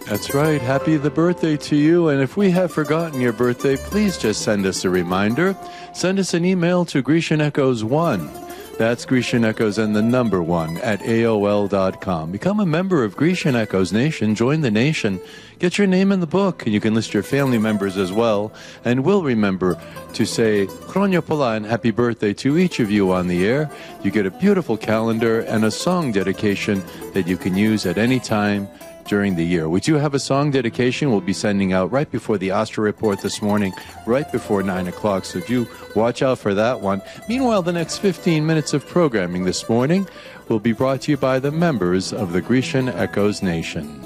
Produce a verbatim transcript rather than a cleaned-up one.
That's right. Happy the birthday to you. And if we have forgotten your birthday, please just send us a reminder. Send us an email to Grecian Echoes one. That's Grecian Echoes and the number one at A O L dot com. Become a member of Grecian Echoes Nation. Join the nation. Get your name in the book, and you can list your family members as well. And we'll remember to say Chronia Pola and happy birthday to each of you on the air. You get a beautiful calendar and a song dedication that you can use at any time during the year. We do have a song dedication we'll be sending out right before the Astra Report this morning, right before nine o'clock, so do watch out for that one. Meanwhile, the next fifteen minutes of programming this morning will be brought to you by the members of the Grecian Echoes Nation.